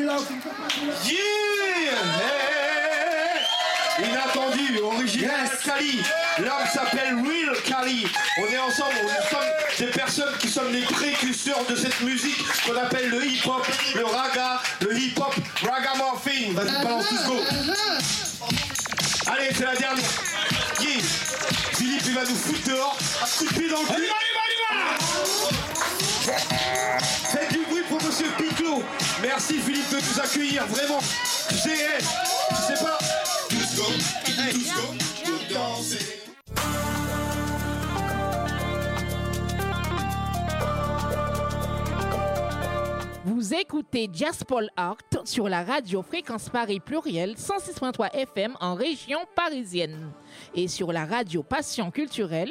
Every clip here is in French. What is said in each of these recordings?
Inattendu, original Kali. L'homme s'appelle Real Kali. On est ensemble, nous sommes des personnes qui sommes les précurseurs de cette musique qu'on appelle le hip-hop, le raga, le hip-hop, ragamuffin. Vas-y, balance tout go. Allez, c'est la dernière. Yeah. Philippe, il va nous foutre dehors. Un coup de pied dans le cul. Faites du bruit pour Monsieur Piclot. Merci Philippe de nous accueillir, vraiment. Je sais pas. Vous écoutez Jazz Paul Art sur la radio Fréquence Paris Pluriel 106.3 FM en région parisienne et sur la radio Passion Culturelle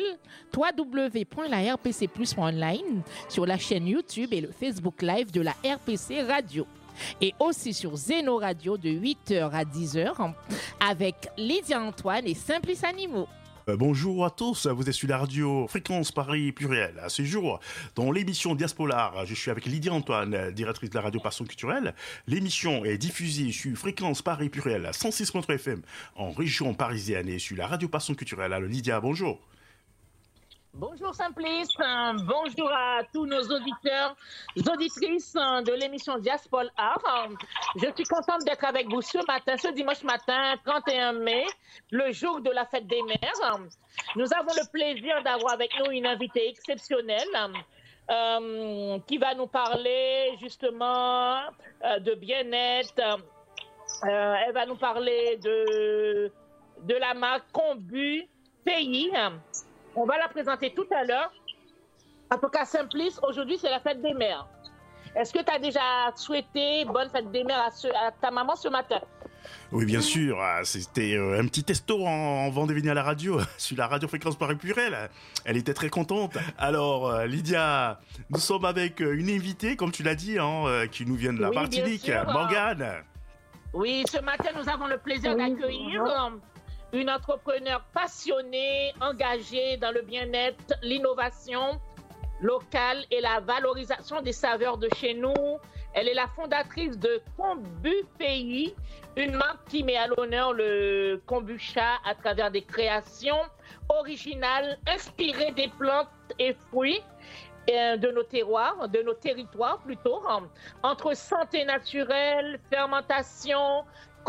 www.larpcplus.online sur la chaîne YouTube et le Facebook Live de la RPC Radio. Et aussi sur Zeno Radio de 8h à 10h avec Lydia Antoine et Simplice Animaux. Bonjour à tous, vous êtes sur la radio Fréquence Paris Pluriel. À ce jour, dans l'émission Diaspora, je suis avec Lydia Antoine, directrice de la radio Passion Culturelle. L'émission est diffusée sur Fréquence Paris Pluriel 106.3 FM en région parisienne et sur la radio Passion Culturelle. Alors Lydia, bonjour. Bonjour Simplice, bonjour à tous nos auditeurs, auditrices de l'émission Diaspora Art. Je suis contente d'être avec vous ce dimanche matin, 31 mai, le jour de la fête des mères. Nous avons le plaisir d'avoir avec nous une invitée exceptionnelle qui va nous parler justement de bien-être. Elle va nous parler de la marque Combu Pays. On va la présenter tout à l'heure. En tout cas, Simplice, aujourd'hui, c'est la fête des mères. Est-ce que tu as déjà souhaité bonne fête des mères à ta maman ce matin? Oui, bien sûr. C'était un petit testo avant de venir à la radio, sur la radio Fréquence Paris Pluriel. Elle était très contente. Alors, Lydia, nous sommes avec une invitée, comme tu l'as dit, qui nous vient de la Martinique, Morgane. Oui, ce matin, nous avons le plaisir d'accueillir une entrepreneure passionnée, engagée dans le bien-être, l'innovation locale et la valorisation des saveurs de chez nous. Elle est la fondatrice de Combu Pays, une marque qui met à l'honneur le kombucha à travers des créations originales inspirées des plantes et fruits de nos terroirs, de nos territoires plutôt, entre santé naturelle, fermentation,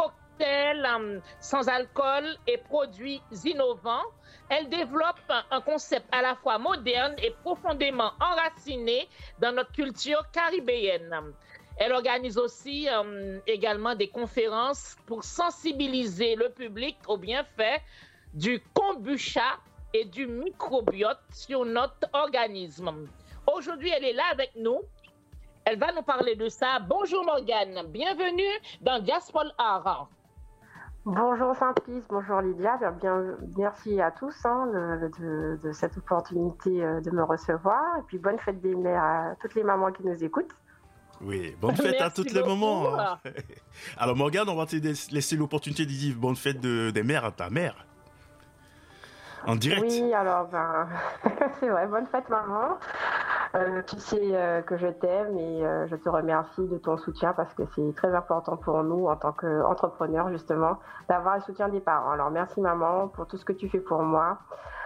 sans alcool et produits innovants. Elle développe un concept à la fois moderne et profondément enraciné dans notre culture caribéenne. Elle organise aussi également des conférences pour sensibiliser le public aux bienfaits du kombucha et du microbiote sur notre organisme. Aujourd'hui, elle est là avec nous. Elle va nous parler de ça. Bonjour Morgane, bienvenue dans Diaspora Art. Bonjour Simplice, bonjour Lydia, merci à tous de cette opportunité de me recevoir et puis bonne fête des mères à toutes les mamans qui nous écoutent. Oui, bonne fête à toutes les mamans. Alors Morgane, on va te laisser l'opportunité de dire bonne fête des mères à ta mère. En direct. Oui, alors c'est vrai, bonne fête maman. Tu sais que je t'aime et je te remercie de ton soutien parce que c'est très important pour nous en tant qu'entrepreneurs justement d'avoir le soutien des parents. Alors merci maman pour tout ce que tu fais pour moi.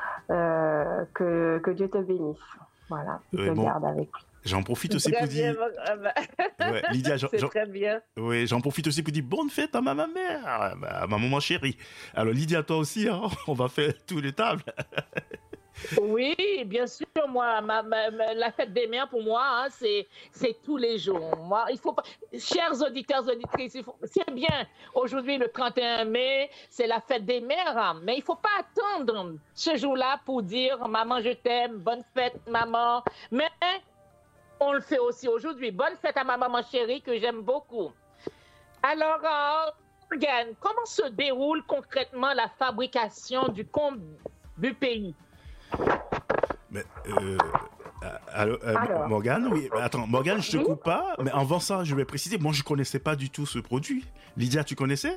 Que Dieu te bénisse. Voilà, je te garde avec lui. J'en profite aussi pour dire. Ouais, Lydia, c'est très bien. Oui, j'en profite aussi pour dire bonne fête à ma mère, à ma maman chérie. Alors Lydia, toi aussi, on va faire tous les tables. Oui, bien sûr, moi, la fête des mères, pour moi, c'est tous les jours. Moi, il faut pas... Chers auditeurs, auditrices, c'est bien. Aujourd'hui, le 31 mai, c'est la fête des mères, mais il ne faut pas attendre ce jour-là pour dire « Maman, je t'aime, bonne fête, maman ». Mais on le fait aussi aujourd'hui. Bonne fête à ma maman chérie que j'aime beaucoup. Alors, Morgane, comment se déroule concrètement la fabrication du Combu Pays? Mais, alors, Morgane, oui. Attends, Morgane, je te coupe pas, mais avant ça, je vais préciser, moi, je connaissais pas du tout ce produit. Lydia, tu connaissais?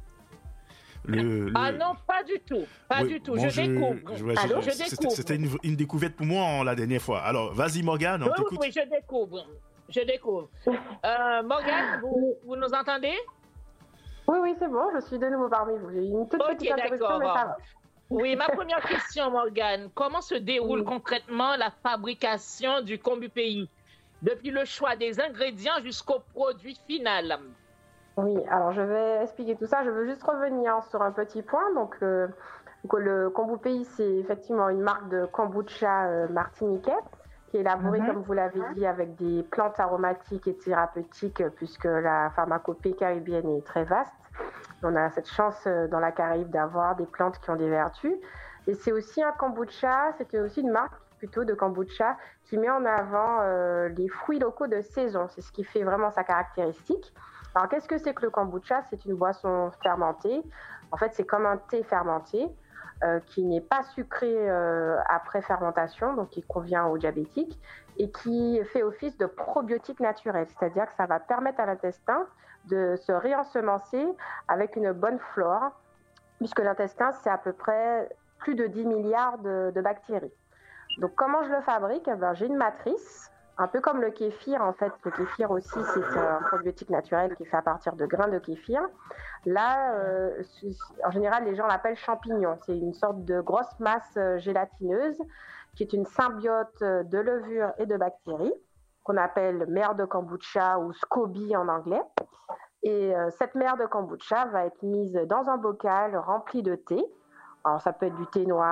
Ah non, pas du tout. Pas du tout. Bon, je découvre. C'était une découverte pour moi la dernière fois. Alors, vas-y, Morgane, on t'écoute. Oui, je découvre. Je découvre. Morgane, vous nous entendez? Oui, c'est bon, je suis de nouveau parmi vous. J'ai eu une toute petite interruption, mais ça va. Oui, ma première question, Morgane. Comment se déroule concrètement la fabrication du kombu pays, depuis le choix des ingrédients jusqu'au produit final? Oui, alors je vais expliquer tout ça. Je veux juste revenir sur un petit point. Donc, le kombu pays, c'est effectivement une marque de kombucha martiniquais qui est élaborée, comme vous l'avez dit, avec des plantes aromatiques et thérapeutiques, puisque la pharmacopée caribéenne est très vaste. On a cette chance dans la Caraïbe d'avoir des plantes qui ont des vertus. Et c'est aussi un kombucha, c'était aussi une marque plutôt de kombucha qui met en avant les fruits locaux de saison. C'est ce qui fait vraiment sa caractéristique. Alors, qu'est-ce que c'est que le kombucha? C'est une boisson fermentée. En fait, c'est comme un thé fermenté qui n'est pas sucré après fermentation, donc qui convient aux diabétiques, et qui fait office de probiotique naturel, c'est-à-dire que ça va permettre à l'intestin de se réensemencer avec une bonne flore, puisque l'intestin, c'est à peu près plus de 10 milliards de bactéries. Donc, comment je le fabrique? J'ai une matrice, un peu comme le kéfir, en fait. Le kéfir aussi, c'est un probiotique naturel qui est fait à partir de grains de kéfir. Là, en général, les gens l'appellent champignon. C'est une sorte de grosse masse gélatineuse qui est une symbiote de levures et de bactéries, qu'on appelle mer de kombucha ou SCOBY en anglais. Et cette mer de kombucha va être mise dans un bocal rempli de thé. Alors, ça peut être du thé noir,